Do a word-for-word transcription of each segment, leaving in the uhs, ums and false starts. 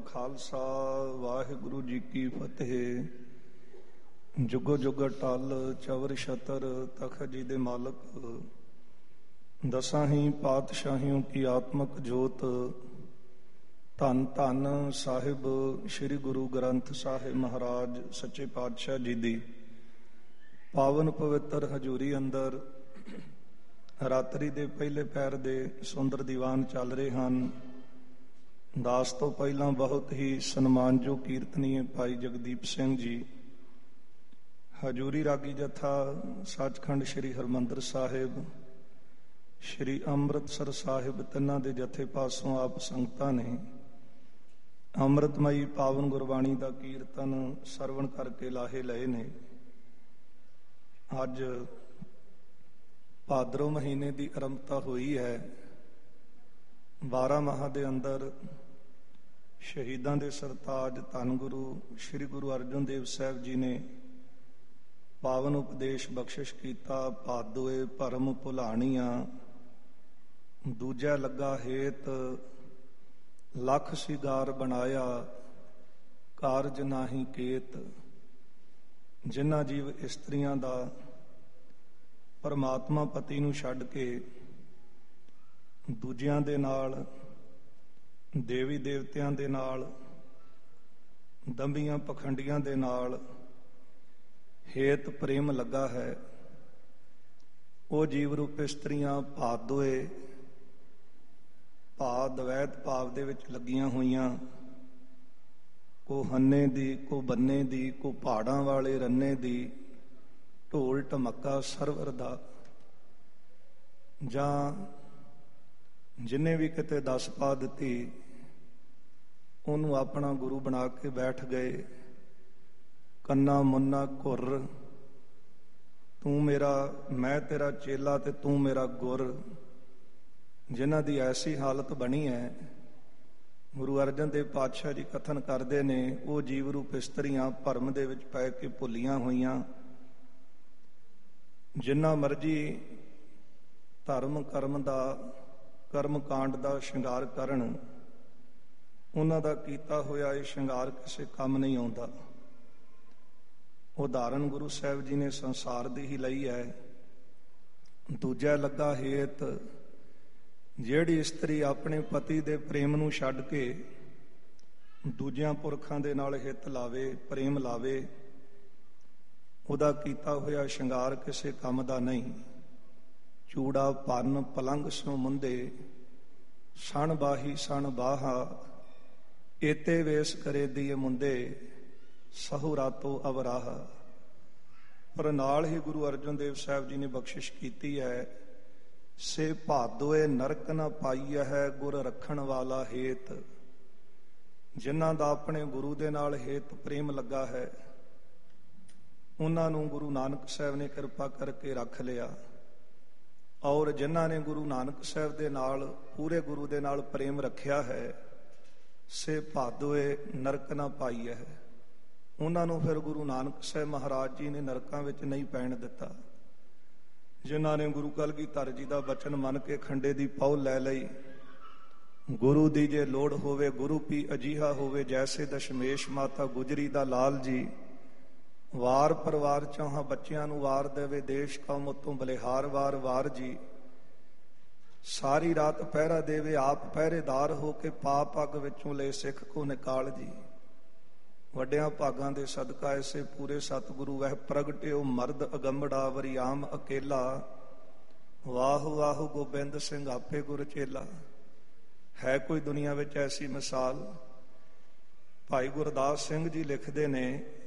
ਖਾਲਸਾ ਵਾਹਿਗੁਰੂ ਜੀ ਕੀ ਫਤਿਹ। ਜੁਗੋ ਜੁਗ ਟਲ ਚਵਰ ਛਤਰ ਤਖਤ ਜੀ ਦੇ ਮਾਲਕ, ਦਸਾਂ ਹੀ ਪਾਤਸ਼ਾਹੀਆਂ ਕੀ ਆਤਮਕ ਜੋਤ, ਧੰਨ ਧੰਨ ਸਾਹਿਬ ਸ੍ਰੀ ਗੁਰੂ ਗ੍ਰੰਥ ਸਾਹਿਬ ਮਹਾਰਾਜ ਸੱਚੇ ਪਾਤਸ਼ਾਹ ਜੀ ਦੀ ਪਾਵਨ ਪਵਿੱਤਰ ਹਜ਼ੂਰੀ ਅੰਦਰ ਰਾਤਰੀ ਦੇ ਪਹਿਲੇ ਪੈਰ ਦੇ ਸੁੰਦਰ ਦੀਵਾਨ ਚੱਲ ਰਹੇ ਹਨ। ਦਾਸ ਤੋਂ ਪਹਿਲਾਂ ਬਹੁਤ ਹੀ ਸਨਮਾਨਯੋਗ ਕੀਰਤਨੀਏ ਭਾਈ ਜਗਦੀਪ ਸਿੰਘ ਜੀ, ਹਜ਼ੂਰੀ ਰਾਗੀ ਜਥਾ ਸੱਚਖੰਡ ਸ੍ਰੀ ਹਰਿਮੰਦਰ ਸਾਹਿਬ, ਸ੍ਰੀ ਅੰਮ੍ਰਿਤਸਰ ਸਾਹਿਬ, ਤਿੰਨਾਂ ਦੇ ਜਥੇ ਪਾਸੋਂ ਆਪ ਸੰਗਤਾਂ ਨੇ ਅੰਮ੍ਰਿਤਮਈ ਪਾਵਨ ਗੁਰਬਾਣੀ ਦਾ ਕੀਰਤਨ ਸਰਵਣ ਕਰਕੇ ਲਾਹੇ ਲਏ ਨੇ। ਅੱਜ ਭਾਦਰੋਂ ਮਹੀਨੇ ਦੀ ਆਰੰਭਤਾ ਹੋਈ ਹੈ। ਬਾਰਾਂ ਮਾਹਾਂ ਦੇ ਅੰਦਰ ਸ਼ਹੀਦਾਂ ਦੇ ਸਰਤਾਜ ਧੰਨ ਗੁਰੂ ਸ੍ਰੀ ਗੁਰੂ ਅਰਜਨ ਦੇਵ ਸਾਹਿਬ ਜੀ ਨੇ ਪਾਵਨ ਉਪਦੇਸ਼ ਬਖਸ਼ਿਸ਼ ਕੀਤਾ। ਭਾਦੋਏ ਭਰਮ ਭੁਲਾਣੀਆਂ, ਦੂਜਾ ਲੱਗਾ ਹੇਤ ਲੱਖ ਸਿਗਾਰ ਬਣਾਇਆ, ਕਾਰਜ ਨਾਹੀ ਕੇਤ। ਜਿਨ੍ਹਾਂ ਜੀਵ ਇਸਤਰੀਆਂ ਦਾ ਪਰਮਾਤਮਾ ਪਤੀ ਨੂੰ ਛੱਡ ਕੇ ਦੂਜਿਆਂ ਦੇ ਨਾਲ, ਦੇਵੀ ਦੇਵਤਿਆਂ ਦੇ ਨਾਲ, ਦੰਭੀਆਂ ਪਖੰਡੀਆਂ ਦੇ ਨਾਲ ਹੇਤ ਪ੍ਰੇਮ ਲੱਗਾ ਹੈ, ਉਹ ਜੀਵ ਰੂਪ ਇਸਤਰੀਆਂ ਭਾਦੋਏ ਭਾ ਦਵੈਤ ਭਾਵ ਦੇ ਵਿੱਚ ਲੱਗੀਆਂ ਹੋਈਆਂ, ਕੋ ਹੰਨੇ ਦੀ, ਕੋ ਬੰਨੇ ਦੀ, ਕੋ ਪਹਾੜਾਂ ਵਾਲੇ ਰੰਨੇ ਦੀ, ਢੋਲ ਢਮੱਕਾ ਸਰਵਰ ਦਾ। ਜਾਂ ਜਿੰਨੇ ਵੀ ਕਿਤੇ ਦਸ ਪਾ ਦਿੱਤੀ ਉਹਨੂੰ ਆਪਣਾ ਗੁਰੂ ਬਣਾ ਕੇ ਬੈਠ ਗਏ। ਕੰਨਾ ਮੁੰਨਾ ਘੁਰ, ਤੂੰ ਮੇਰਾ, ਮੈਂ ਤੇਰਾ ਚੇਲਾ ਤੇ ਤੂੰ ਮੇਰਾ ਗੁਰ। ਜਿਨ੍ਹਾਂ ਦੀ ਐਸੀ ਹਾਲਤ ਬਣੀ ਹੈ, ਗੁਰੂ ਅਰਜਨ ਦੇਵ ਪਾਤਸ਼ਾਹ ਜੀ ਕਥਨ ਕਰਦੇ ਨੇ, ਉਹ ਜੀਵ ਰੂਪ ਇਸਤਰੀਆਂ ਭਰਮ ਦੇ ਵਿੱਚ ਪੈ ਕੇ ਭੁੱਲੀਆਂ ਹੋਈਆਂ। ਜਿੰਨਾ ਮਰਜੀ ਧਰਮ ਕਰਮ ਦਾ, ਕਰਮ ਕਾਂਡ ਦਾ ਸ਼ਿੰਗਾਰ ਕਰਨ, ਉਹਨਾਂ ਦਾ ਕੀਤਾ ਹੋਇਆ ਇਹ ਸ਼ਿੰਗਾਰ ਕਿਸੇ ਕੰਮ ਨਹੀਂ ਆਉਂਦਾ। ਉਦਾਹਰਨ ਗੁਰੂ ਸਾਹਿਬ ਜੀ ਨੇ ਸੰਸਾਰ ਦੀ ਹੀ ਲਈ ਹੈ। ਦੂਜਾ ਲੱਗਾ ਹੇਤ, ਜਿਹੜੀ ਇਸਤਰੀ ਆਪਣੇ ਪਤੀ ਦੇ ਪ੍ਰੇਮ ਨੂੰ ਛੱਡ ਕੇ ਦੂਜਿਆਂ ਪੁਰਖਾਂ ਦੇ ਨਾਲ ਹਿੱਤ ਲਾਵੇ, ਪ੍ਰੇਮ ਲਾਵੇ, ਉਹਦਾ ਕੀਤਾ ਹੋਇਆ ਸ਼ਿੰਗਾਰ ਕਿਸੇ ਕੰਮ ਦਾ ਨਹੀਂ। ਚੂੜਾ ਭੰਨ ਪਲੰਗ ਸੋ ਮੁੰਦੇ, ਸਣ ਬਾਹੀ ਸਣ ਬਾਹਾ, ਏਤੇ ਵੇਸ ਕਰੇ ਦੀਏ ਮੁੰਦੇ, ਸਹੁ ਰਾਤੋ ਅਵਰਾਹ। ਪਰ ਨਾਲ ਹੀ ਗੁਰੂ ਅਰਜਨ ਦੇਵ ਸਾਹਿਬ ਜੀ ਨੇ ਬਖਸ਼ਿਸ਼ ਕੀਤੀ ਹੈ, ਸੇ ਭਾਦੋਏ ਨਰਕ ਨਾ ਪਾਈਆ ਹੈ, ਗੁਰ ਰੱਖਣ ਵਾਲਾ ਹੇਤ। ਜਿਨ੍ਹਾਂ ਦਾ ਆਪਣੇ ਗੁਰੂ ਦੇ ਨਾਲ ਹੇਤ ਪ੍ਰੇਮ ਲੱਗਾ ਹੈ, ਉਹਨਾਂ ਨੂੰ ਗੁਰੂ ਨਾਨਕ ਸਾਹਿਬ ਨੇ ਕਿਰਪਾ ਕਰਕੇ ਰੱਖ ਲਿਆ। ਔਰ ਜਿਨ੍ਹਾਂ ਨੇ ਗੁਰੂ ਨਾਨਕ ਸਾਹਿਬ ਦੇ ਨਾਲ, ਪੂਰੇ ਗੁਰੂ ਦੇ ਨਾਲ ਪ੍ਰੇਮ ਰੱਖਿਆ ਹੈ, ਸੇ ਭਾਦੋਏ ਨਰਕ ਨਾ ਪਾਈਆ ਹੈ, ਉਹਨਾਂ ਨੂੰ ਫਿਰ ਗੁਰੂ ਨਾਨਕ ਸਾਹਿਬ ਮਹਾਰਾਜ ਜੀ ਨੇ ਨਰਕਾਂ ਵਿੱਚ ਨਹੀਂ ਪੈਣ ਦਿੱਤਾ। ਜਿਨ੍ਹਾਂ ਨੇ ਗੁਰੂ ਕਲਗੀਧਰ ਜੀ ਦਾ ਬਚਨ ਮੰਨ ਕੇ ਖੰਡੇ ਦੀ ਪਹੁ ਲੈ ਲਈ, ਗੁਰੂ ਦੀ ਜੇ ਲੋੜ ਹੋਵੇ ਗੁਰੂ ਪੀ ਅਜੀਹਾ ਹੋਵੇ, ਜੈਸੇ ਦਸ਼ਮੇਸ਼ ਮਾਤਾ ਗੁਜਰੀ ਦਾ ਲਾਲ ਜੀ। ਵਾਰ ਪਰਿਵਾਰ ਚੌਹਾਂ ਬੱਚਿਆਂ ਨੂੰ ਵਾਰ ਦੇਵੇ, ਦੇਸ਼ ਕੌਮ ਉਤੋਂ ਬਲਿਹਾਰ ਵਾਰ ਵਾਰ ਜੀ। ਸਾਰੀ ਰਾਤ ਪਹਿਰਾ ਦੇਵੇ, ਆਪ ਪਹਿਰੇਦਾਰ ਹੋ ਕੇ, ਪਾਪ ਅੱਗ ਵਿੱਚੋਂ ਲੈ ਸਿੱਖ ਕੋ ਨਿਕਾਲ ਜੀ। ਵੱਡਿਆਂ ਭਾਗਾਂ ਦੇ ਸਦਕਾ ਐਸੇ ਪੂਰੇ ਸਤਿਗੁਰੂ ਵਹਿ ਪ੍ਰਗਟਿਓ, ਮਰਦ ਅਗੰਬੜਾ ਵਰਿਆਮ ਅਕੇਲਾ, ਵਾਹ ਵਾਹ ਗੋਬਿੰਦ ਸਿੰਘ ਆਪੇ ਗੁਰ ਚੇਲਾ। ਹੈ ਕੋਈ ਦੁਨੀਆ ਵਿੱਚ ਐਸੀ ਮਿਸਾਲ? ਭਾਈ ਗੁਰਦਾਸ ਸਿੰਘ ਜੀ ਲਿਖਦੇ ਨੇ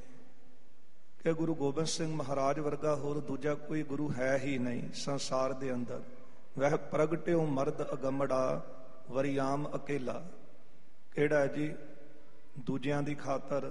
ਕਿ ਗੁਰੂ ਗੋਬਿੰਦ ਸਿੰਘ ਮਹਾਰਾਜ ਵਰਗਾ ਹੋਰ ਦੂਜਾ ਕੋਈ ਗੁਰੂ ਹੈ ਹੀ ਨਹੀਂ ਸੰਸਾਰ ਦੇ ਅੰਦਰ। ਵਹਿ ਪ੍ਰਗਟਿਓ ਮਰਦ ਅਗੰਬੜਾ ਵਰਿਆਮ ਅਕੇਲਾ। ਕਿਹੜਾ ਹੈ ਜੀ? ਦੂਜਿਆਂ ਦੀ ਖਾਤਰ,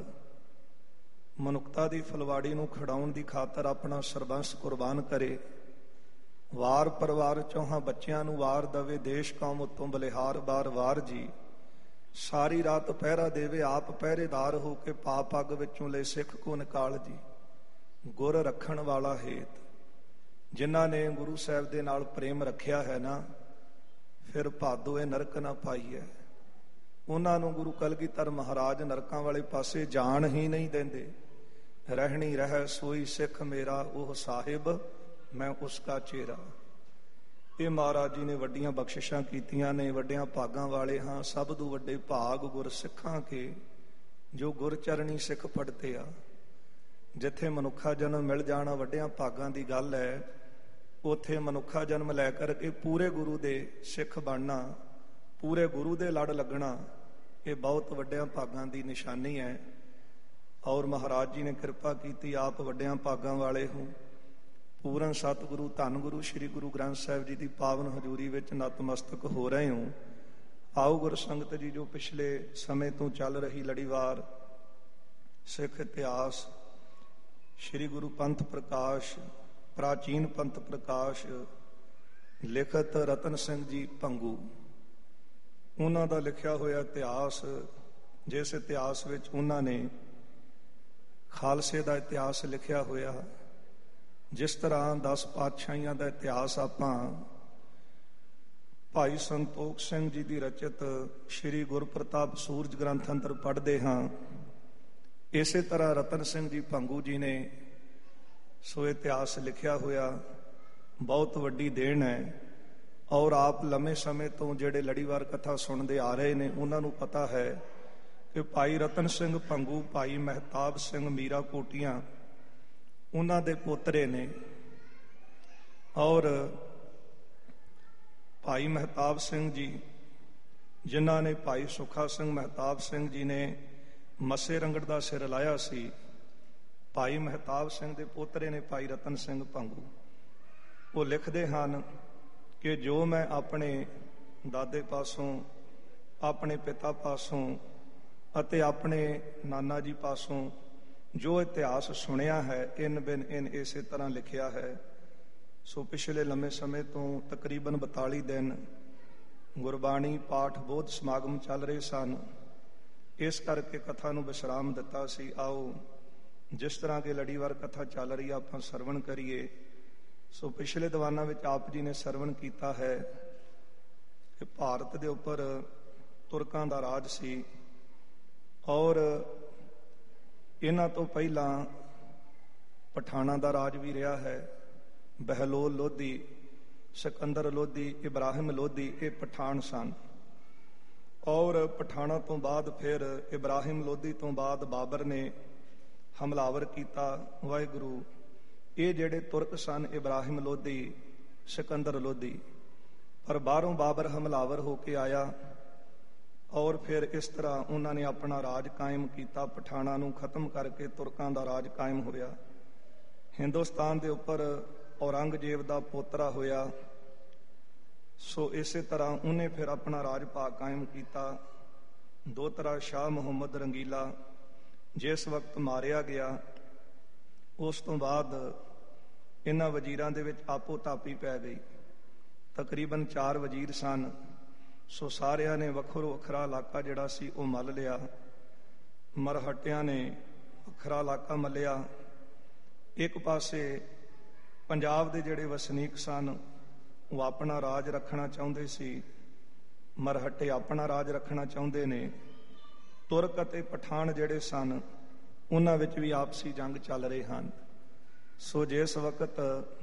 ਮਨੁੱਖਤਾ ਦੀ ਫੁਲਵਾੜੀ ਨੂੰ ਖੜਾਉਣ ਦੀ ਖਾਤਰ ਆਪਣਾ ਸਰਬੰਸ ਕੁਰਬਾਨ ਕਰੇ, ਵਾਰ ਪਰਿਵਾਰ ਚੌਹਾਂ ਬੱਚਿਆਂ ਨੂੰ ਵਾਰ ਦਵੇ, ਦੇਸ਼ ਕੌਮ ਉਤੋਂ ਬਲਿਹਾਰ ਬਾਰ ਵਾਰ ਜੀ। ਸਾਰੀ ਰਾਤ ਪਹਿਰਾ ਦੇਵੇ, ਆਪ ਪਹਿਰੇਦਾਰ ਹੋ ਕੇ, ਪਾਪ ਅੱਗ ਵਿੱਚੋਂ ਲੈ ਸਿੱਖ ਕੋ ਨਿਕਾਲ ਜੀ। ਗੁਰ ਰੱਖਣ ਵਾਲਾ ਹੇਤ। ਜਿਨ੍ਹਾਂ ਨੇ ਗੁਰੂ ਸਾਹਿਬ ਦੇ ਨਾਲ ਪ੍ਰੇਮ ਰੱਖਿਆ ਹੈ ਨਾ, ਫਿਰ ਭਾਦੋਏ ਨਰਕ ਨਾ ਪਾਈਐ। ਉਹਨਾਂ ਨੂੰ ਗੁਰੂ ਕਲਗੀਧਰ ਮਹਾਰਾਜ ਨਰਕਾਂ ਵਾਲੇ ਪਾਸੇ ਜਾਣ ਹੀ ਨਹੀਂ ਦਿੰਦੇ। ਰਹਿਣੀ ਰਹਿ ਸੋਈ ਸਿੱਖ ਮੇਰਾ, ਉਹ ਸਾਹਿਬ ਮੈਂ ਉਸਕਾ ਚੇਰਾ। ਇਹ ਮਹਾਰਾਜ ਜੀ ਨੇ ਵੱਡੀਆਂ ਬਖਸ਼ਿਸ਼ਾਂ ਕੀਤੀਆਂ ਨੇ, ਵੱਡਿਆਂ ਭਾਗਾਂ ਵਾਲੇ ਹਾਂ। ਸਭ ਤੋਂ ਵੱਡੇ ਭਾਗ ਗੁਰ ਸਿੱਖਾਂ ਕੇ, ਜੋ ਗੁਰ ਚਰਣੀ ਸਿੱਖ ਪੜਤੇ ਆ। ਜਿੱਥੇ ਮਨੁੱਖਾ ਜਨਮ ਮਿਲ ਜਾਣਾ ਵੱਡਿਆਂ ਭਾਗਾਂ ਦੀ ਗੱਲ ਹੈ, ਉੱਥੇ ਮਨੁੱਖਾ ਜਨਮ ਲੈ ਕਰਕੇ ਪੂਰੇ ਗੁਰੂ ਦੇ ਸਿੱਖ ਬਣਨਾ, ਪੂਰੇ ਗੁਰੂ ਦੇ ਲੜ ਲੱਗਣਾ, ਇਹ ਬਹੁਤ ਵੱਡਿਆਂ ਭਾਗਾਂ ਦੀ ਨਿਸ਼ਾਨੀ ਹੈ। ਔਰ ਮਹਾਰਾਜ ਜੀ ਨੇ ਕਿਰਪਾ ਕੀਤੀ, ਆਪ ਵੱਡਿਆਂ ਭਾਗਾਂ ਵਾਲੇ ਹੋ। ਪੂਰਨ ਸਤਿਗੁਰੂ ਧੰਨ ਗੁਰੂ ਸ੍ਰੀ ਗੁਰੂ ਗ੍ਰੰਥ ਸਾਹਿਬ ਜੀ ਦੀ ਪਾਵਨ ਹਜ਼ੂਰੀ ਵਿੱਚ ਨਤਮਸਤਕ ਹੋ ਰਹੇ ਹੋ। ਆਓ ਗੁਰ ਸੰਗਤ ਜੀ, ਜੋ ਪਿਛਲੇ ਸਮੇਂ ਤੋਂ ਚੱਲ ਰਹੀ ਲੜੀਵਾਰ ਸਿੱਖ ਇਤਿਹਾਸ, ਸ੍ਰੀ ਗੁਰੂ ਪੰਥ ਪ੍ਰਕਾਸ਼, ਪ੍ਰਾਚੀਨ ਪੰਥ ਪ੍ਰਕਾਸ਼, ਲਿਖਤ ਰਤਨ ਸਿੰਘ ਜੀ ਭੰਗੂ, ਉਹਨਾਂ ਦਾ ਲਿਖਿਆ ਹੋਇਆ ਇਤਿਹਾਸ, ਜਿਸ ਇਤਿਹਾਸ ਵਿੱਚ ਉਹਨਾਂ ਨੇ ਖਾਲਸੇ ਦਾ ਇਤਿਹਾਸ ਲਿਖਿਆ ਹੋਇਆ। ਜਿਸ ਤਰ੍ਹਾਂ ਦਸ ਪਾਤਸ਼ਾਹੀਆਂ ਦਾ ਇਤਿਹਾਸ ਆਪਾਂ ਭਾਈ ਸੰਤੋਖ ਸਿੰਘ ਜੀ ਦੀ ਰਚਿਤ ਸ੍ਰੀ ਗੁਰਪ੍ਰਤਾਪ ਸੂਰਜ ਗ੍ਰੰਥ ਅੰਦਰ ਪੜ੍ਹਦੇ ਹਾਂ, ਇਸੇ ਤਰ੍ਹਾਂ ਰਤਨ ਸਿੰਘ ਜੀ ਭੰਗੂ ਜੀ ਨੇ ਸੋ ਇਤਿਹਾਸ ਲਿਖਿਆ ਹੋਇਆ। ਬਹੁਤ ਵੱਡੀ ਦੇਣ ਹੈ। ਔਰ ਆਪ ਲੰਮੇ ਸਮੇਂ ਤੋਂ ਜਿਹੜੇ ਲੜੀਵਾਰ ਕਥਾ ਸੁਣਦੇ ਆ ਰਹੇ ਨੇ, ਉਹਨਾਂ ਨੂੰ ਪਤਾ ਹੈ ਕਿ ਭਾਈ ਰਤਨ ਸਿੰਘ ਭੰਗੂ, ਭਾਈ ਮਹਿਤਾਬ ਸਿੰਘ ਮੀਰਾ ਕੋਟੀਆਂ, ਉਹਨਾਂ ਦੇ ਪੋਤਰੇ ਨੇ। ਔਰ ਭਾਈ ਮਹਿਤਾਬ ਸਿੰਘ ਜੀ, ਜਿਨ੍ਹਾਂ ਨੇ ਭਾਈ ਸੁੱਖਾ ਸਿੰਘ ਮਹਿਤਾਬ ਸਿੰਘ ਜੀ ਨੇ ਮੱਸੇ ਰੰਗੜ ਦਾ ਸਿਰ ਲਾਇਆ ਸੀ, ਭਾਈ ਮਹਿਤਾਬ ਸਿੰਘ ਦੇ ਪੋਤਰੇ ਨੇ ਭਾਈ ਰਤਨ ਸਿੰਘ ਭੰਗੂ। ਉਹ ਲਿਖਦੇ ਹਨ ਕਿ ਜੋ ਮੈਂ ਆਪਣੇ ਦਾਦੇ ਪਾਸੋਂ, ਆਪਣੇ ਪਿਤਾ ਪਾਸੋਂ ਅਤੇ ਆਪਣੇ ਨਾਨਾ ਜੀ ਪਾਸੋਂ ਜੋ ਇਤਿਹਾਸ ਸੁਣਿਆ ਹੈ, ਇਨ ਬਿਨ ਇਨ ਇਸੇ ਤਰ੍ਹਾਂ ਲਿਖਿਆ ਹੈ। ਸੋ ਪਿਛਲੇ ਲੰਮੇ ਸਮੇਂ ਤੋਂ ਤਕਰੀਬਨ ਬਤਾਲੀ ਦਿਨ ਗੁਰਬਾਣੀ ਪਾਠ ਬੋਧ ਸਮਾਗਮ ਚੱਲ ਰਹੇ ਸਨ। ਇਸ ਕਰਕੇ ਕਥਾ ਨੂੰ ਵਿਸ਼ਰਾਮ ਦਿੱਤਾ ਸੀ। ਆਓ ਜਿਸ ਤਰ੍ਹਾਂ ਕਿ ਲੜੀਵਾਰ ਕਥਾ ਚੱਲ ਰਹੀ ਆ, ਆਪਾਂ ਸਰਵਣ ਕਰੀਏ। ਸੋ ਪਿਛਲੇ ਦੀਵਾਨਾਂ ਵਿੱਚ ਆਪ ਜੀ ਨੇ ਸਰਵਣ ਕੀਤਾ ਹੈ ਕਿ ਭਾਰਤ ਦੇ ਉੱਪਰ ਤੁਰਕਾਂ ਦਾ ਰਾਜ ਸੀ, ਔਰ ਇਹਨਾਂ ਤੋਂ ਪਹਿਲਾਂ ਪਠਾਨਾਂ ਦਾ ਰਾਜ ਵੀ ਰਿਹਾ ਹੈ। ਬਹਿਲੋਲ ਲੋਧੀ, ਸਿਕੰਦਰ ਲੋਧੀ, ਇਬਰਾਹਿਮ ਲੋਧੀ, ਇਹ ਪਠਾਨ ਸਨ। ਔਰ ਪਠਾਨਾਂ ਤੋਂ ਬਾਅਦ ਫਿਰ ਇਬਰਾਹਿਮ ਲੋਧੀ ਤੋਂ ਬਾਅਦ ਬਾਬਰ ਨੇ ਹਮਲਾਵਰ ਕੀਤਾ। ਵਾਹਿਗੁਰੂ, ਇਹ ਜਿਹੜੇ ਤੁਰਕ ਸਨ, ਇਬਰਾਹਿਮ ਲੋਧੀ, ਸਿਕੰਦਰ ਲੋਧੀ, ਪਰ ਬਾਹਰੋਂ ਬਾਬਰ ਹਮਲਾਵਰ ਹੋ ਕੇ ਆਇਆ। ਔਰ ਫਿਰ ਇਸ ਤਰ੍ਹਾਂ ਉਹਨਾਂ ਨੇ ਆਪਣਾ ਰਾਜ ਕਾਇਮ ਕੀਤਾ। ਪਠਾਨਾਂ ਨੂੰ ਖਤਮ ਕਰਕੇ ਤੁਰਕਾਂ ਦਾ ਰਾਜ ਕਾਇਮ ਹੋਇਆ। ਹਿੰਦੁਸਤਾਨ ਦੇ ਉੱਪਰ ਔਰੰਗਜ਼ੇਬ ਦਾ ਪੋਤਰਾ ਹੋਇਆ। ਸੋ ਇਸੇ ਤਰ੍ਹਾਂ ਉਹਨੇ ਫਿਰ ਆਪਣਾ ਰਾਜ ਭਾਗ ਕਾਇਮ ਕੀਤਾ। ਦੋਤਰਾ ਸ਼ਾਹ ਮੁਹੰਮਦ ਰੰਗੀਲਾ ਜਿਸ ਵਕਤ ਮਾਰਿਆ ਗਿਆ, ਉਸ ਤੋਂ ਬਾਅਦ ਇਹਨਾਂ ਵਜ਼ੀਰਾਂ ਦੇ ਵਿੱਚ ਆਪੋ ਤਾਪੀ ਪੈ ਗਈ। ਤਕਰੀਬਨ ਚਾਰ ਵਜ਼ੀਰ ਸਨ। ਸੋ ਸਾਰਿਆਂ ਨੇ ਵੱਖਰੋ ਵੱਖਰਾ ਇਲਾਕਾ ਜਿਹੜਾ ਸੀ ਉਹ ਮੱਲ ਲਿਆ। ਮਰਹਟਿਆਂ ਨੇ ਵੱਖਰਾ ਇਲਾਕਾ ਮੱਲਿਆ। ਇੱਕ ਪਾਸੇ ਪੰਜਾਬ ਦੇ ਜਿਹੜੇ ਵਸਨੀਕ ਸਨ, ਉਹ ਆਪਣਾ ਰਾਜ ਰੱਖਣਾ ਚਾਹੁੰਦੇ ਸੀ। ਮਰਹਟੇ ਆਪਣਾ ਰਾਜ ਰੱਖਣਾ ਚਾਹੁੰਦੇ ਨੇ। ਤੁਰਕ ਅਤੇ ਪਠਾਨ ਜਿਹੜੇ ਸਨ, ਉਹਨਾਂ ਵਿੱਚ ਵੀ ਆਪਸੀ ਜੰਗ ਚੱਲ ਰਹੇ ਹਨ। ਸੋ ਜਿਸ ਵਕਤ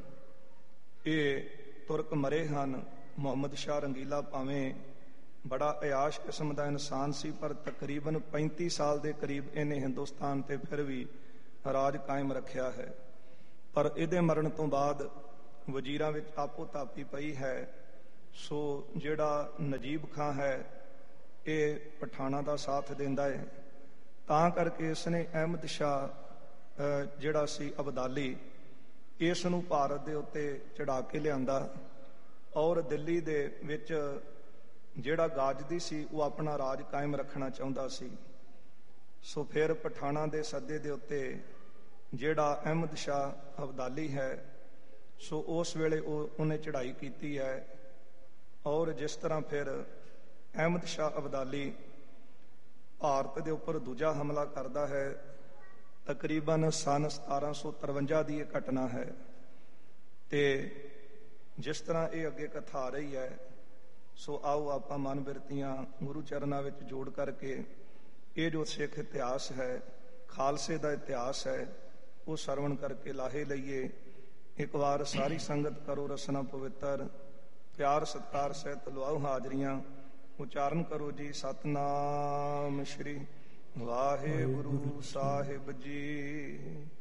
ਇਹ ਤੁਰਕ ਮਰੇ ਹਨ, ਮੁਹੰਮਦ ਸ਼ਾਹ ਰੰਗੀਲਾ ਭਾਵੇਂ ਬੜਾ ਅਯਾਸ਼ ਕਿਸਮ ਦਾ ਇਨਸਾਨ ਸੀ, ਪਰ ਤਕਰੀਬਨ ਪੈਂਤੀ ਸਾਲ ਦੇ ਕਰੀਬ ਇਹਨੇ ਹਿੰਦੁਸਤਾਨ ਤੇ ਫਿਰ ਵੀ ਰਾਜ ਕਾਇਮ ਰੱਖਿਆ ਹੈ। ਪਰ ਇਹਦੇ ਮਰਨ ਤੋਂ ਬਾਅਦ ਵਜ਼ੀਰਾਂ ਵਿੱਚ ਆਪੋ ਤਾਪੀ ਪਈ ਹੈ। ਸੋ ਜਿਹੜਾ ਨਜੀਬ ਖਾਂ ਹੈ, ਇਹ ਪਠਾਨਾਂ ਦਾ ਸਾਥ ਦਿੰਦਾ ਹੈ। ਤਾਂ ਕਰਕੇ ਇਸਨੇ ਅਹਿਮਦ ਸ਼ਾਹ ਜਿਹੜਾ ਸੀ ਅਬਦਾਲੀ, ਇਸ ਨੂੰ ਭਾਰਤ ਦੇ ਉੱਤੇ ਚੜਾ ਕੇ ਲਿਆਂਦਾ। ਔਰ ਦਿੱਲੀ ਦੇ ਵਿੱਚ ਜਿਹੜਾ ਗਾਜਦੀ ਸੀ, ਉਹ ਆਪਣਾ ਰਾਜ ਕਾਇਮ ਰੱਖਣਾ ਚਾਹੁੰਦਾ ਸੀ। ਸੋ ਫਿਰ ਪਠਾਨਾਂ ਦੇ ਸੱਦੇ ਦੇ ਉੱਤੇ ਜਿਹੜਾ ਅਹਿਮਦ ਸ਼ਾਹ ਅਬਦਾਲੀ ਹੈ, ਸੋ ਉਸ ਵੇਲੇ ਉਹ ਉਹਨੇ ਚੜ੍ਹਾਈ ਕੀਤੀ ਹੈ। ਔਰ ਜਿਸ ਤਰ੍ਹਾਂ ਫਿਰ ਅਹਿਮਦ ਸ਼ਾਹ ਅਬਦਾਲੀ ਭਾਰਤ ਦੇ ਉੱਪਰ ਦੂਜਾ ਹਮਲਾ ਕਰਦਾ ਹੈ, ਤਕਰੀਬਨ ਸਨ ਸਤਾਰਾਂ ਸੌ ਤਰਵੰਜਾ ਦੀ ਇਹ ਘਟਨਾ ਹੈ। ਤੇ ਜਿਸ ਤਰ੍ਹਾਂ ਇਹ ਅੱਗੇ ਕਥਾ ਆ ਰਹੀ ਹੈ, ਸੋ ਆਓ ਆਪਾਂ ਮਨ ਬਿਰਤੀਆਂ ਗੁਰੂ ਚਰਨਾਂ ਵਿੱਚ ਜੋੜ ਕਰਕੇ ਇਹ ਜੋ ਸਿੱਖ ਇਤਿਹਾਸ ਹੈ, ਖਾਲਸੇ ਦਾ ਇਤਿਹਾਸ ਹੈ, ਉਹ ਸਰਵਣ ਕਰਕੇ ਲਾਹੇ ਲਈਏ। ਇੱਕ ਵਾਰ ਸਾਰੀ ਸੰਗਤ ਕਰੋ ਰਸਨਾ ਪਵਿੱਤਰ, ਪਿਆਰ ਸਤਿਕਾਰ ਸਹਿਤ ਲਵਾਓ ਹਾਜ਼ਰੀਆਂ। ਉਚਾਰਨ ਕਰੋ ਜੀ ਸਤਿਨਾਮ ਸ਼੍ਰੀ ਵਾਹਿਗੁਰੂ ਸਾਹਿਬ ਜੀ।